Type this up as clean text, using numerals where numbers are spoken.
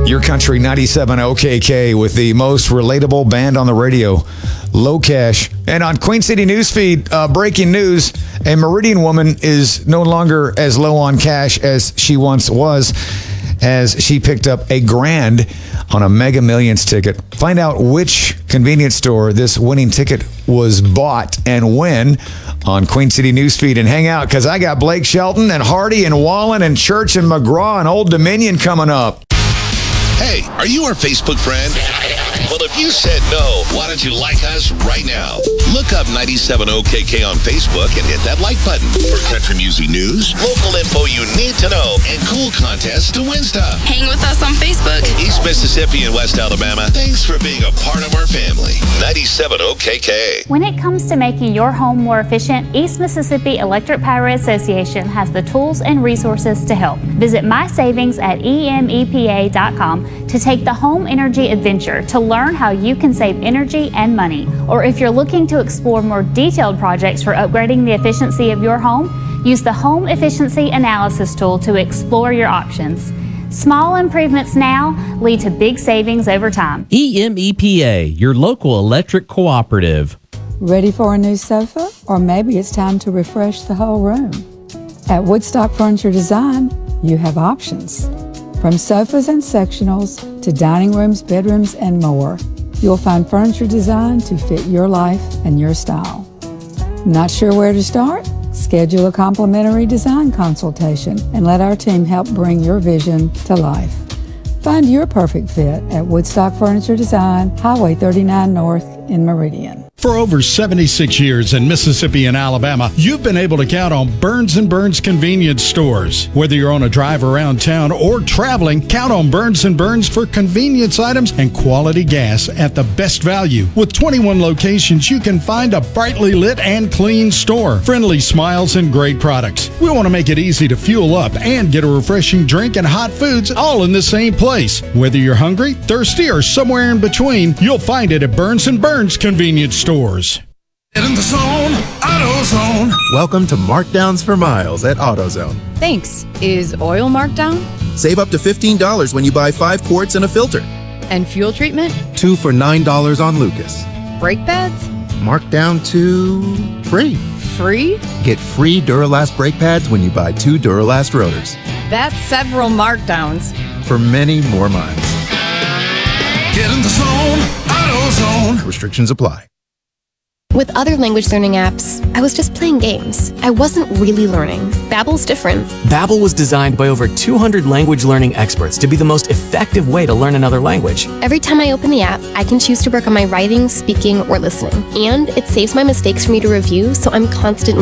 Your Country 97 OKK with the most relatable band on the radio, Low Cash. And on Queen City Newsfeed, breaking news, a Meridian woman is no longer as low on cash as she once was, as she picked up $1,000 on a Mega Millions ticket. Find out which convenience store this winning ticket was bought and when on Queen City Newsfeed, and hang out because I got Blake Shelton and Hardy and Wallen and Church and McGraw and Old Dominion coming up. Hey, are you our Facebook friend? Well, if you said no, why don't you like us right now? Look up 97OKK on Facebook and hit that like button for country music news, local info you need to know, and cool contests to win stuff. Hang with us on Facebook. East Mississippi and West Alabama, thanks for being a part of our family. 97OKK. When it comes to making your home more efficient, East Mississippi Electric Power Association has the tools and resources to help. Visit My Savings at emepa.com to take the home energy adventure to learn how you can save energy and money. Or if you're looking to explore more detailed projects for upgrading the efficiency of your home, use the Home Efficiency Analysis tool to explore your options. Small improvements now lead to big savings over time. EMEPA, your local electric cooperative. Ready for a new sofa? Or maybe it's time to refresh the whole room. At Woodstock Furniture Design, you have options. From sofas and sectionals to dining rooms, bedrooms, and more, you'll find furniture designed to fit your life and your style. Not sure where to start? Schedule a complimentary design consultation and let our team help bring your vision to life. Find your perfect fit at Woodstock Furniture Design, Highway 39 North in Meridian. For over 76 years in Mississippi and Alabama, you've been able to count on Burns & Burns convenience stores. Whether you're on a drive around town or traveling, count on Burns & Burns for convenience items and quality gas at the best value. With 21 locations, you can find a brightly lit and clean store, friendly smiles, and great products. We want to make it easy to fuel up and get a refreshing drink and hot foods all in the same place. Whether you're hungry, thirsty, or somewhere in between, you'll find it at Burns & Burns convenience stores. Get in the zone, AutoZone. Welcome to Markdowns for Miles at AutoZone. Thanks. Is oil marked down? Save up to $15 when you buy 5 quarts and a filter. And fuel treatment? 2 for $9 on Lucas. Brake pads? Marked down to free. Free? Get free Duralast brake pads when you buy 2 Duralast rotors. That's several markdowns. For many more miles. Get in the zone, AutoZone. Restrictions apply. With other language learning apps, I was just playing games. I wasn't really learning. Babbel's different. Babbel was designed by over 200 language learning experts to be the most effective way to learn another language. Every time I open the app, I can choose to work on my writing, speaking, or listening. And it saves my mistakes for me to review, so I'm constantly